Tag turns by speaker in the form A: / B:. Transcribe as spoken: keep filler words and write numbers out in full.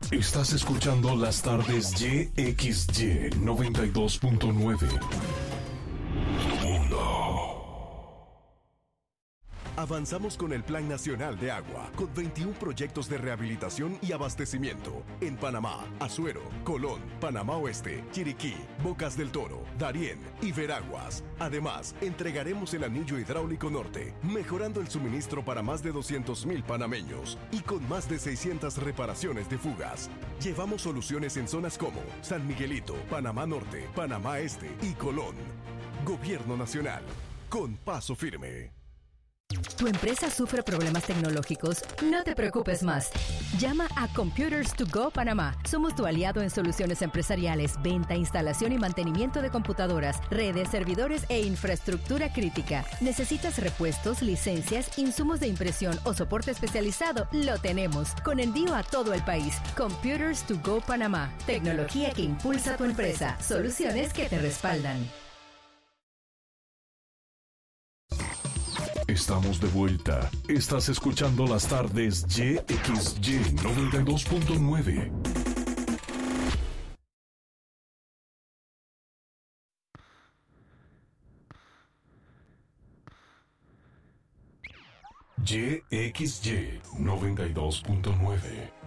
A: Estás escuchando las tardes Y X Y noventa y dos punto nueve. Mundo.
B: Avanzamos con el Plan Nacional de Agua, con veintiún proyectos de rehabilitación y abastecimiento en Panamá, Azuero, Colón, Panamá Oeste, Chiriquí, Bocas del Toro, Darién y Veraguas. Además, entregaremos el anillo hidráulico norte, mejorando el suministro para más de doscientos mil panameños y con más de seiscientas reparaciones de fugas. Llevamos soluciones en zonas como San Miguelito, Panamá Norte, Panamá Este y Colón. Gobierno Nacional, con paso firme.
C: ¿Tu empresa sufre problemas tecnológicos? No te preocupes más. Llama a Computers to Go Panamá. Somos tu aliado en soluciones empresariales, venta, instalación y mantenimiento de computadoras, redes, servidores e infraestructura crítica. ¿Necesitas repuestos, licencias, insumos de impresión o soporte especializado? Lo tenemos. Con envío a todo el país. Computers to Go Panamá. Tecnología que impulsa tu empresa. Soluciones que te respaldan.
A: Estamos de vuelta. Estás escuchando las tardes Y X Y noventa y dos punto nueve. Y X Y noventa y dos punto nueve.